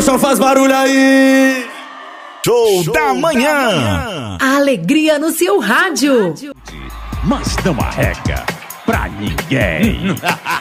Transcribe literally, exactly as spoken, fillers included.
chão faz barulho aí. Show, Show da, manhã. da manhã. A alegria no seu rádio. Mas não arrega pra ninguém.